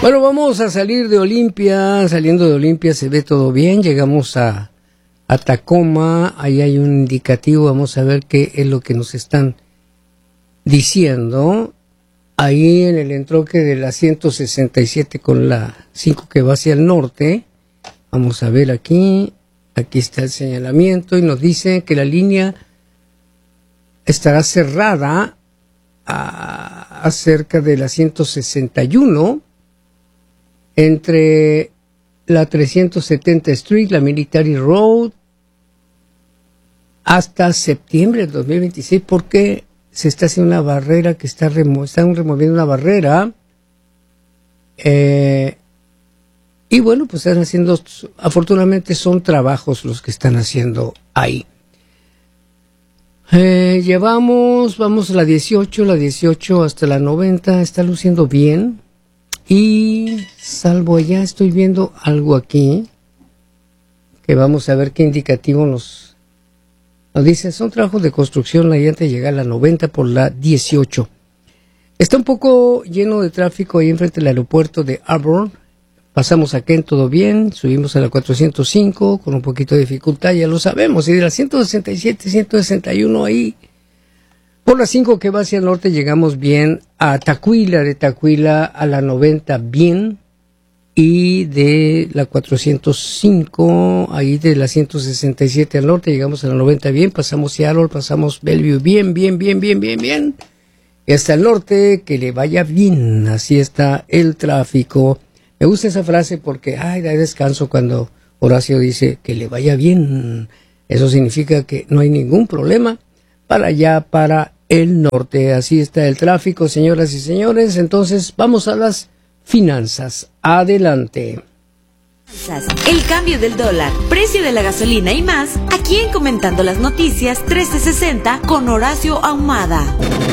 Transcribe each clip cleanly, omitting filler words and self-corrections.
Bueno, vamos a salir de Olimpia. Saliendo de Olimpia se ve todo bien. Llegamos a Tacoma. Ahí hay un indicativo. Vamos a ver qué es lo que nos están diciendo. Ahí en el entroque de la 167 con la 5 que va hacia el norte. Vamos a ver aquí. Aquí está el señalamiento y nos dice que la línea estará cerrada cerca de la 161 entre la 370 Street, la Military Road, hasta septiembre del 2026, porque se está haciendo una barrera que están removiendo una barrera. Y bueno, pues están haciendo, afortunadamente son trabajos los que están haciendo ahí. Vamos la 18 hasta la 90, está luciendo bien. Y salvo allá, estoy viendo algo aquí, que vamos a ver qué indicativo nos dice. Son trabajos de construcción, ahí antes de llegar a la 90 por la 18. Está un poco lleno de tráfico ahí enfrente del aeropuerto de Auburn. Pasamos a Kent todo bien, subimos a la 405 con un poquito de dificultad, ya lo sabemos, y de la 167, 161 ahí, por la 5 que va hacia el norte llegamos bien a Tacuila, de Tacuila a la 90 bien, y de la 405, ahí de la 167 al norte llegamos a la 90 bien, pasamos Seattle, pasamos Bellevue bien, y hasta el norte, que le vaya bien, así está el tráfico. Me gusta esa frase porque, da descanso cuando Horacio dice que le vaya bien. Eso significa que no hay ningún problema para allá, para el norte. Así está el tráfico, señoras y señores. Entonces, vamos a las finanzas. Adelante. El cambio del dólar, precio de la gasolina y más, aquí en Comentando las Noticias 1360 con Horacio Ahumada.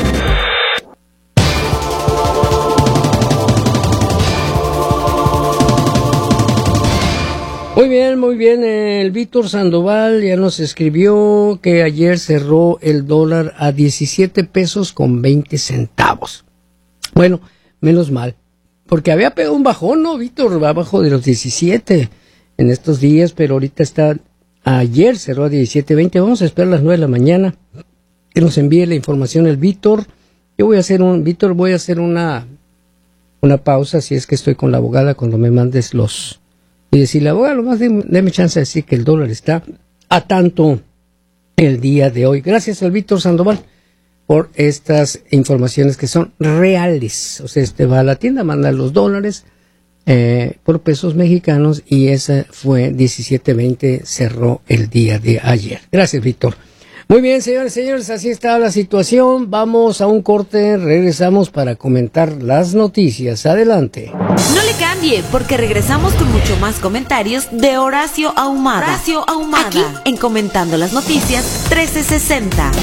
Muy bien, el Víctor Sandoval ya nos escribió que ayer cerró el dólar a 17 pesos con 20 centavos. Bueno, menos mal, porque había pegado un bajón, ¿no, Víctor? Abajo de los 17 en estos días, pero ahorita ayer cerró a 17.20. Vamos a esperar a las 9 de la mañana que nos envíe la información el Víctor. Voy a hacer una pausa, si es que estoy con la abogada cuando me mandes y decirle, abogado, nomás déme chance de decir que el dólar está a tanto el día de hoy. Gracias al Víctor Sandoval por estas informaciones que son reales. O sea, va a la tienda, manda los dólares por pesos mexicanos y esa fue 17.20, cerró el día de ayer. Gracias, Víctor. Muy bien, señores, así está la situación. Vamos a un corte, regresamos para comentar las noticias. Adelante. No le cambie, porque regresamos con mucho más comentarios de Horacio Ahumada. Aquí en Comentando las Noticias 1360.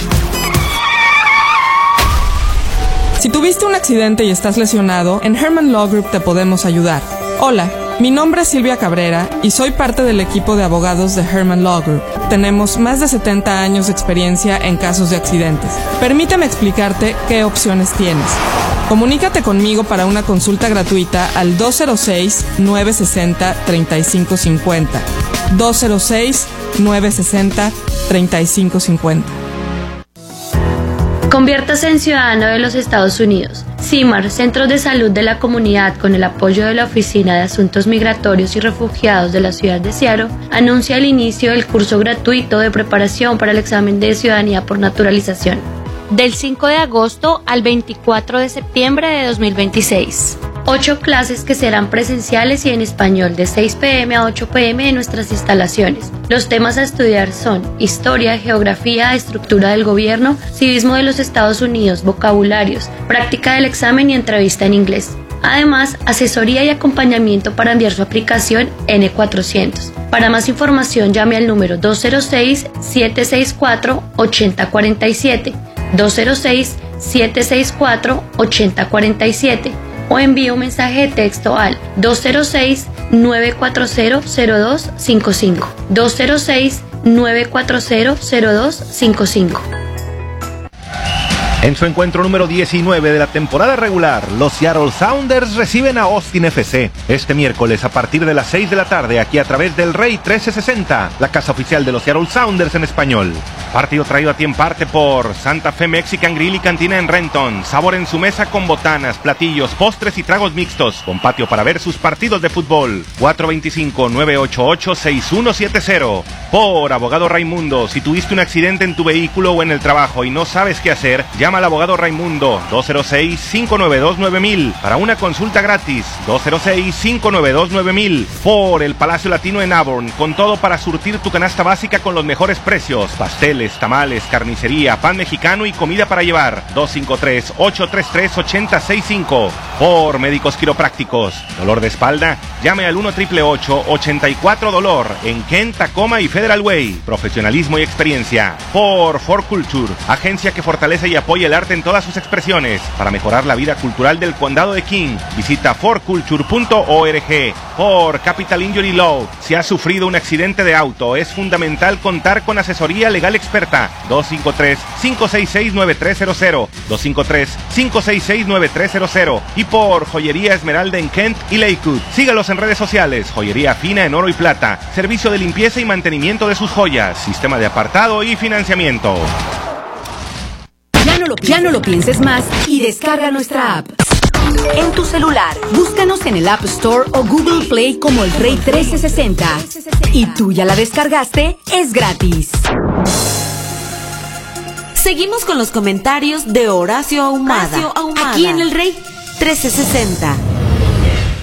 Si tuviste un accidente y estás lesionado, en Herman Law Group te podemos ayudar. Hola, mi nombre es Silvia Cabrera y soy parte del equipo de abogados de Herman Law Group. Tenemos más de 70 años de experiencia en casos de accidentes. Permíteme explicarte qué opciones tienes. Comunícate conmigo para una consulta gratuita al 206-960-3550. 206-960-3550. Conviértase en ciudadano de los Estados Unidos. CIMAR, Centros de Salud de la Comunidad, con el apoyo de la Oficina de Asuntos Migratorios y Refugiados de la ciudad de Seattle, anuncia el inicio del curso gratuito de preparación para el examen de ciudadanía por naturalización, del 5 de agosto al 24 de septiembre de 2026. 8 clases que serán presenciales y en español de 6 p.m. a 8 p.m. en nuestras instalaciones. Los temas a estudiar son Historia, Geografía, Estructura del Gobierno, Civismo de los Estados Unidos, Vocabularios, Práctica del examen y entrevista en inglés. Además, asesoría y acompañamiento para enviar su aplicación N400. Para más información llame al número 206-764-8047, 206-764-8047 o envíe un mensaje de texto al 206-940-0255, 206-940-0255. En su encuentro número 19 de la temporada regular, los Seattle Sounders reciben a Austin FC. Este miércoles a partir de las 6 de la tarde, aquí a través del Rey 1360, la casa oficial de los Seattle Sounders en español. Partido traído a ti en parte por Santa Fe Mexican Grill y Cantina en Renton. Sabor en su mesa con botanas, platillos, postres y tragos mixtos. Con patio para ver sus partidos de fútbol. 425-988-6170. Por Abogado Raimundo, si tuviste un accidente en tu vehículo o en el trabajo y no sabes qué hacer, llama al Abogado Raimundo 206-592-9000 para una consulta gratis. 206-592-9000. Por el Palacio Latino en Auburn, con todo para surtir tu canasta básica con los mejores precios. Pasteles, tamales, carnicería, pan mexicano y comida para llevar. 253-833-8065. Por Médicos Quiroprácticos. ¿Dolor de espalda? Llame al 1-888-84-DOLOR en Kent, Tacoma y Federal Way. Profesionalismo y experiencia. Por For Culture, agencia que fortalece y apoya el arte en todas sus expresiones para mejorar la vida cultural del condado de King. Visita forculture.org. Por Capital Injury Law, si has sufrido un accidente de auto, es fundamental contar con asesoría legal experta. 253-566-9300. 253-566-9300. Y por Joyería Esmeralda en Kent y Lakewood. Sígalos en redes sociales. Joyería fina en oro y plata. Servicio de limpieza y mantenimiento de sus joyas. Sistema de apartado y financiamiento. Ya no lo pienses más y descarga nuestra app. En tu celular, búscanos en el App Store o Google Play como El Rey 1360. ¿Y tú ya la descargaste? Es gratis. Seguimos con los comentarios de Horacio Ahumada. Aquí en El Rey 1360.